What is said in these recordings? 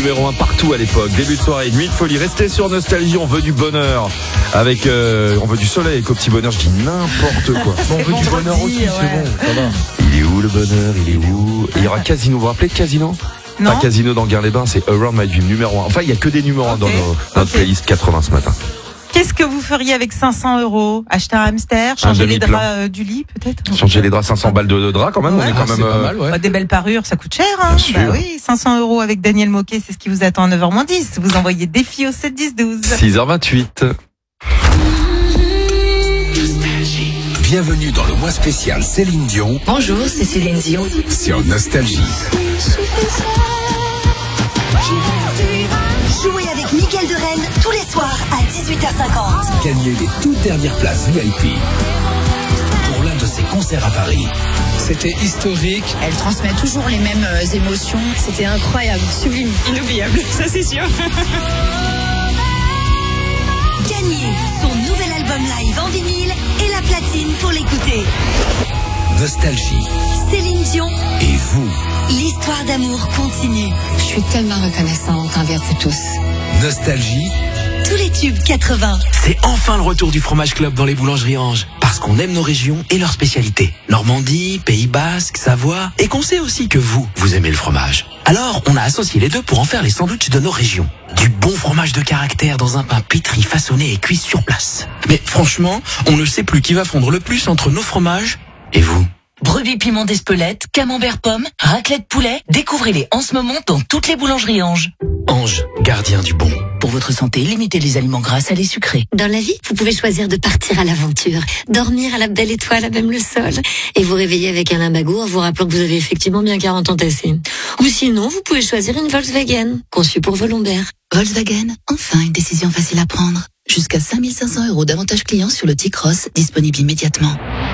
numéro 1 partout à l'époque. Début de soirée, nuit de folie. Restez sur Nostalgie, on veut du bonheur. Avec, on veut du soleil avec au petit bonheur, je dis n'importe quoi. On veut du bonheur aussi, c'est bon, ça va. Il est où le bonheur, il est où? Et il y aura Casino, vous vous rappelez de Casino? Non. Pas Casino dans Guerre-les-Bains, c'est Around My Dream, numéro 1. Enfin, il y a que des numéros 1 dans notre playlist 80 ce matin. Qu'est-ce que vous feriez avec 500 €? Acheter un hamster, changer les draps du lit, peut-être? Changer les draps, 500 balles de draps quand même, Ouais. on est quand même... pas mal, ouais. Des belles parures, ça coûte cher, hein? Bien sûr. Bah oui, 500 € avec Daniel Moquet, c'est ce qui vous attend à 9h-10. Vous envoyez défi au 7-10-12. 6h28. Bienvenue dans le mois spécial Céline Dion Bonjour, c'est Céline Dion. sur Nostalgie. Jouez avec Mickaël de Rennes tous les soirs à 18h50. Gagnez les toutes dernières places VIP pour l'un de ses concerts à Paris. C'était historique. Elle transmet toujours les mêmes émotions. C'était incroyable, sublime, inoubliable, ça c'est sûr. Gagnez son nouvel album live en vinyle et la platine pour l'écouter. Nostalgie. Céline Dion, Et vous, l'histoire d'amour continue. Je suis tellement reconnaissante envers vous tous. Nostalgie, Tous les tubes 80. C'est enfin le retour du fromage club dans les boulangeries Ange. Parce qu'on aime nos régions et leurs spécialités. Normandie, Pays Basque, Savoie. Et qu'on sait aussi que vous aimez le fromage. Alors, on a associé les deux pour en faire les sandwichs de nos régions. Du bon fromage de caractère dans un pain pétri, façonné et cuit sur place. Mais franchement, on ne sait plus qui va fondre le plus entre nos fromages et vous. Brebis piment d'Espelette, camembert pomme, raclette poulet, découvrez-les en ce moment dans toutes les boulangeries Ange. Ange, gardien du bon. Pour votre santé, limitez les aliments gras, salés, sucrés. Dans la vie, vous pouvez choisir de partir à l'aventure, dormir à la belle étoile à même le sol, et vous réveiller avec un limbago en vous rappelant que vous avez effectivement bien 40 ans tassés. Ou sinon, vous pouvez choisir une Volkswagen, conçue pour vos lombaires. Volkswagen, enfin une décision facile à prendre. Jusqu'à 5 500 € d'avantages clients sur le T-Cross, disponible immédiatement.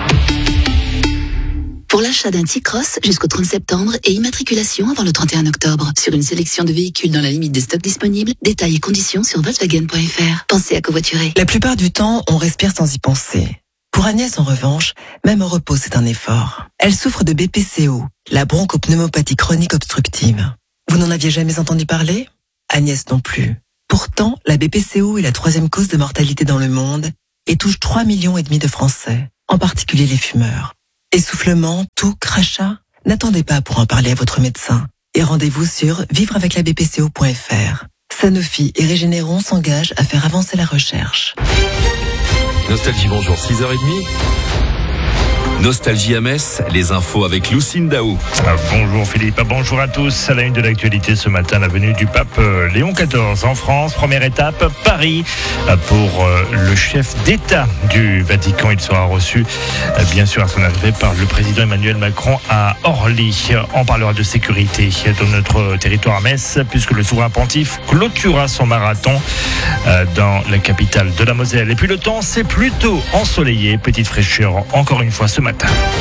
Pour l'achat d'un T-Cross jusqu'au 30 septembre et immatriculation avant le 31 octobre sur une sélection de véhicules dans la limite des stocks disponibles, détails et conditions sur Volkswagen.fr. Pensez à covoiturer. La plupart du temps, on respire sans y penser. Pour Agnès, en revanche, même au repos, c'est un effort. Elle souffre de BPCO, la bronchopneumopathie chronique obstructive. Vous n'en aviez jamais entendu parler? Agnès non plus. Pourtant, la BPCO est la 3e cause de mortalité dans le monde et touche 3,5 millions de Français, en particulier les fumeurs. Essoufflement, toux, crachat? N'attendez pas pour en parler à votre médecin. Et rendez-vous sur vivreaveclabpco.fr. Sanofi et Régénéron s'engagent à faire avancer la recherche. Nostalgie, bonjour, 6h30. Nostalgie à Metz, les infos avec Lucine Daou. Bonjour Philippe, bonjour à tous. À la une de l'actualité ce matin, la venue du pape Léon XIV en France. Première étape, Paris, pour le chef d'État du Vatican. Il sera reçu, bien sûr, à son arrivée par le président Emmanuel Macron à Orly. On parlera de sécurité dans notre territoire à Metz, puisque le souverain pontife clôturera son marathon dans la capitale de la Moselle. Et puis le temps, c'est plutôt ensoleillé. Petite fraîcheur, encore une fois, ce matin.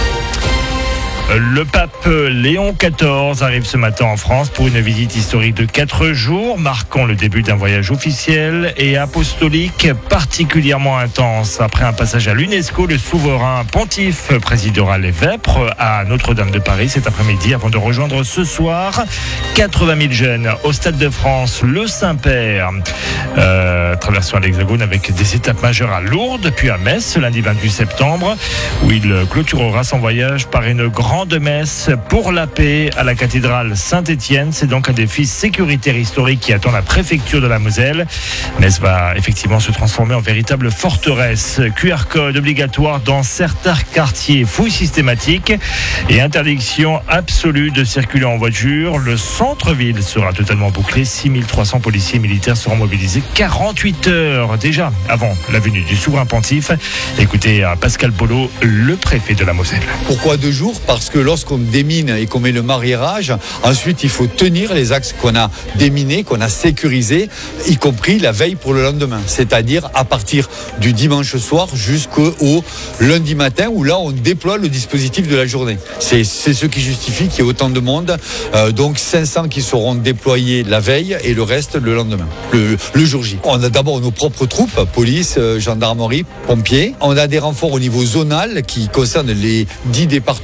Le pape Léon XIV arrive ce matin en France pour une visite historique de 4 jours, marquant le début d'un voyage officiel et apostolique particulièrement intense. Après un passage à l'UNESCO, le souverain pontife présidera les Vêpres à Notre-Dame de Paris cet après-midi avant de rejoindre ce soir 80 000 jeunes au Stade de France, le Saint-Père. Traversant l'Hexagone avec des étapes majeures à Lourdes, puis à Metz, lundi 28 septembre, où il clôturera son voyage par une grande messe pour la paix à la cathédrale Saint-Étienne. C'est donc un défi sécuritaire historique qui attend la préfecture de la Moselle. Metz va effectivement se transformer en véritable forteresse. QR code obligatoire dans certains quartiers, fouilles systématiques et interdiction absolue de circuler en voiture. Le centre-ville sera totalement bouclé. 6300 policiers et militaires seront mobilisés 48 heures déjà avant la venue du souverain pontife. Écoutez Pascal Polo, le préfet de la Moselle. Pourquoi 2 jours? Parce que lorsqu'on démine et qu'on met le marierage, ensuite il faut tenir les axes qu'on a déminés, qu'on a sécurisés, y compris la veille pour le lendemain. C'est-à-dire à partir du dimanche soir jusqu'au lundi matin où là on déploie le dispositif de la journée. C'est ce qui justifie qu'il y ait autant de monde. Donc 500 qui seront déployés la veille et le reste le lendemain, le jour J. On a d'abord nos propres troupes, police, gendarmerie, pompiers. On a des renforts au niveau zonal qui concernent les 10 départements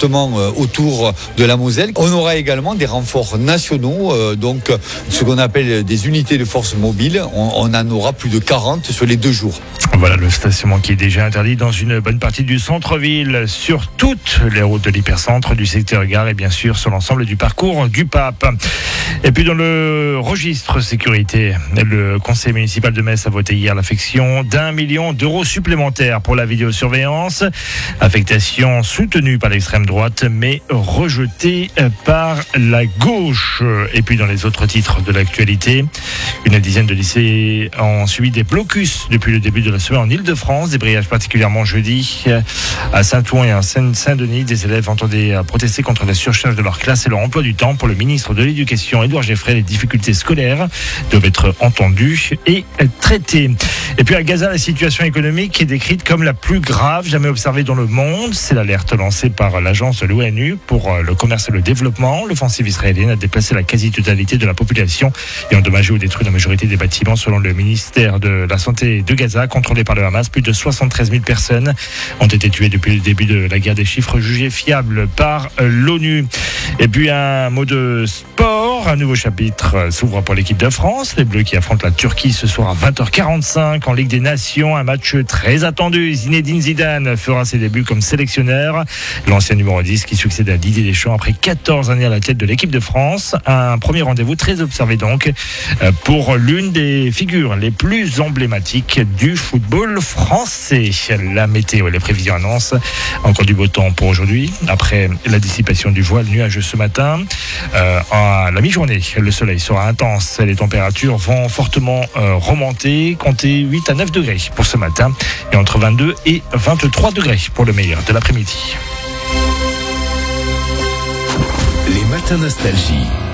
autour de la Moselle. On aura également des renforts nationaux, donc ce qu'on appelle des unités de force mobile. On en aura plus de 40 sur les 2 jours. Voilà le stationnement qui est déjà interdit dans une bonne partie du centre-ville, sur toutes les routes de l'hypercentre, du secteur gare et bien sûr sur l'ensemble du parcours du Pape. Et puis dans le registre sécurité, le conseil municipal de Metz a voté hier l'affection d'1 million d'euros supplémentaires pour la vidéosurveillance. Affectation soutenue par l'extrême droite mais rejetée par la gauche. Et puis dans les autres titres de l'actualité, une dizaine de lycées ont subi des blocus depuis le début de la semaine en Ile-de-France, débrayage particulièrement jeudi à Saint-Ouen et à Saint-Denis. Des élèves entendaient protester contre la surcharge de leur classe et leur emploi du temps. Pour le ministre de l'Éducation, Édouard Geffray, les difficultés scolaires doivent être entendues et traitées. Et puis à Gaza, la situation économique est décrite comme la plus grave jamais observée dans le monde. C'est l'alerte lancée par l'agence de l'ONU pour le commerce et le développement. L'offensive israélienne a déplacé la quasi-totalité de la population et endommagé ou détruit la majorité des bâtiments. Selon le ministère de la Santé de Gaza, contrôlé par le Hamas, plus de 73 000 personnes ont été tuées depuis le début de la guerre, des chiffres jugés fiables par l'ONU. Et puis un mot de sport, un nouveau chapitre s'ouvre pour l'équipe de France. Les Bleus qui affrontent la Turquie ce soir à 20h45 en Ligue des Nations, un match très attendu. Zinedine Zidane fera ses débuts comme sélectionneur. L'ancien numéro 10 qui succède à Didier Deschamps après 14 années à la tête de l'équipe de France. Un premier rendez-vous très observé donc pour l'une des figures les plus emblématiques du football français. La météo et les prévisions annoncent encore du beau temps pour aujourd'hui. Après la dissipation du voile nuageux ce matin, à la mi-journée, le soleil sera intense. Les températures vont fortement remonter. Comptez 8 à 9 degrés pour ce matin et entre 22 et 23 degrés pour le meilleur de l'après-midi. Les matins nostalgie.